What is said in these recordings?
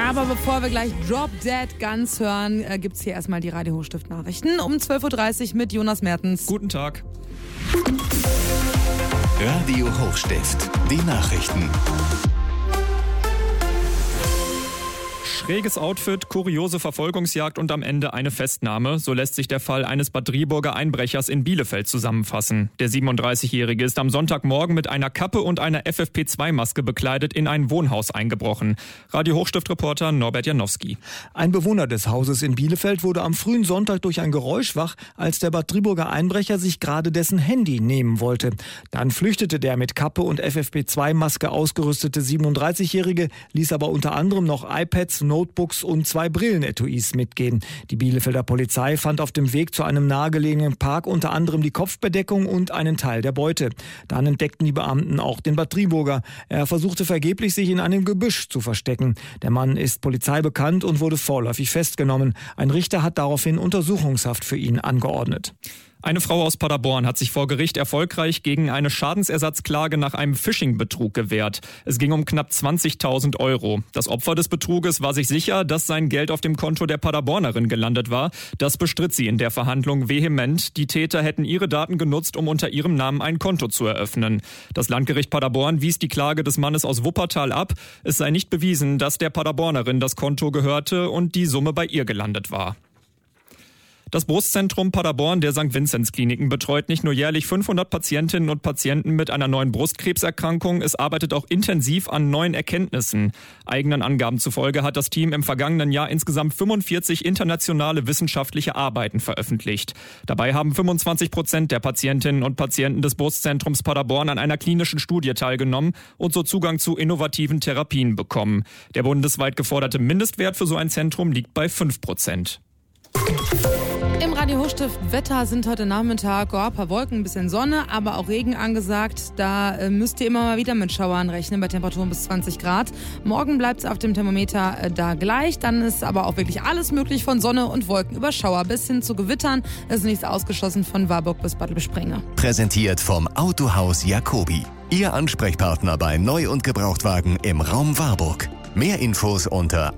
Aber bevor wir gleich Drop Dead Guns hören, gibt's hier erstmal die Radio Hochstift Nachrichten um 12.30 Uhr mit Jonas Mertens. Guten Tag. Radio Hochstift, die Nachrichten. Schräges Outfit, kuriose Verfolgungsjagd und am Ende eine Festnahme. So lässt sich der Fall eines Bad Driburger Einbrechers in Bielefeld zusammenfassen. Der 37-Jährige ist am Sonntagmorgen mit einer Kappe und einer FFP2-Maske bekleidet in ein Wohnhaus eingebrochen. Radio Hochstift-Reporter Norbert Janowski. Ein Bewohner des Hauses in Bielefeld wurde am frühen Sonntag durch ein Geräusch wach, als der Bad Driburger Einbrecher sich gerade dessen Handy nehmen wollte. Dann flüchtete der mit Kappe und FFP2-Maske ausgerüstete 37-Jährige, ließ aber unter anderem noch iPads, Notebooks und 2 Brillenetuis mitgehen. Die Bielefelder Polizei fand auf dem Weg zu einem nahegelegenen Park unter anderem die Kopfbedeckung und einen Teil der Beute. Dann entdeckten die Beamten auch den Bad Driburger. Er versuchte vergeblich, sich in einem Gebüsch zu verstecken. Der Mann ist Polizei bekannt und wurde vorläufig festgenommen. Ein Richter hat daraufhin Untersuchungshaft für ihn angeordnet. Eine Frau aus Paderborn hat sich vor Gericht erfolgreich gegen eine Schadensersatzklage nach einem Phishing-Betrug gewehrt. Es ging um knapp 20.000 Euro. Das Opfer des Betruges war sich sicher, dass sein Geld auf dem Konto der Paderbornerin gelandet war. Das bestritt sie in der Verhandlung vehement. Die Täter hätten ihre Daten genutzt, um unter ihrem Namen ein Konto zu eröffnen. Das Landgericht Paderborn wies die Klage des Mannes aus Wuppertal ab. Es sei nicht bewiesen, dass der Paderbornerin das Konto gehörte und die Summe bei ihr gelandet war. Das Brustzentrum Paderborn der St. Vinzenz Kliniken betreut nicht nur jährlich 500 Patientinnen und Patienten mit einer neuen Brustkrebserkrankung, es arbeitet auch intensiv an neuen Erkenntnissen. Eigenen Angaben zufolge hat das Team im vergangenen Jahr insgesamt 45 internationale wissenschaftliche Arbeiten veröffentlicht. Dabei haben 25% der Patientinnen und Patienten des Brustzentrums Paderborn an einer klinischen Studie teilgenommen und so Zugang zu innovativen Therapien bekommen. Der bundesweit geforderte Mindestwert für so ein Zentrum liegt bei 5%. Im Radio Hochstift Wetter sind heute Nachmittag ein paar Wolken, ein bisschen Sonne, aber auch Regen angesagt. Da müsst ihr immer mal wieder mit Schauern rechnen bei Temperaturen bis 20 Grad. Morgen bleibt es auf dem Thermometer da gleich. Dann ist aber auch wirklich alles möglich von Sonne und Wolken über Schauer bis hin zu Gewittern. Es ist nichts ausgeschlossen von Warburg bis Bad Lippspringe. Präsentiert vom Autohaus Jacobi. Ihr Ansprechpartner bei Neu- und Gebrauchtwagen im Raum Warburg. Mehr Infos unter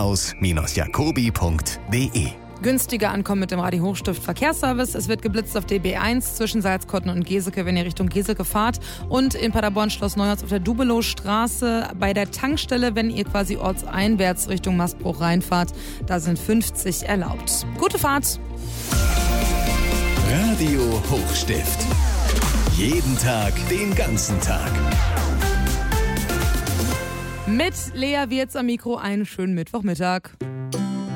autohaus-jacobi.de. Günstiger ankommen mit dem Radio Hochstift Verkehrsservice. Es wird geblitzt auf DB1 zwischen Salzkotten und Geseke, wenn ihr Richtung Geseke fahrt. Und in Paderborn Schloss Neuhaus auf der Dubelowstraße bei der Tankstelle, wenn ihr quasi ortseinwärts Richtung Mastbruch reinfahrt. Da sind 50 erlaubt. Gute Fahrt! Radio Hochstift. Jeden Tag, den ganzen Tag. Mit Lea Wirz am Mikro, einen schönen Mittwochmittag.